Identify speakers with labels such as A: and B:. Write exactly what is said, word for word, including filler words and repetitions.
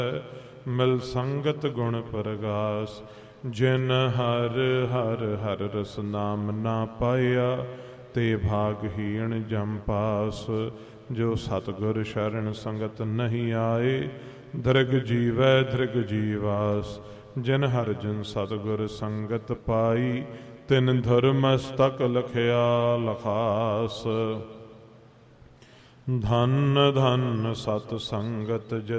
A: ਮਿਲ ਸੰਗਤ ਗੁਣ ਪ੍ਰਗਾਸ। ਜਿਨ ਹਰ ਹਰ ਹਰ ਰਸ ਨਾਮ ਨਾ ਪਾਇਆ, ਤੇ ਭਾਗਹੀਣ ਜਮ ਪਾਸ। ਜੋ ਸਤਿਗੁਰ ਸ਼ਰਨ ਸੰਗਤ ਨਹੀਂ ਆਏ, ਦ੍ਰਿਗ ਜੀਵੈ ਦ੍ਰਿਗ ਜੀਵਾਸ। ਜਿਨ ਹਰ ਜਨ ਸਤਿਗੁਰ ਸੰਗਤ ਪਾਈ, ਤਿਨ ਧਰਮਸਤਕ ਲਖਿਆ ਲਖਾਸ। ਧਨ ਧਨ ਸਤ ਸੰਗਤ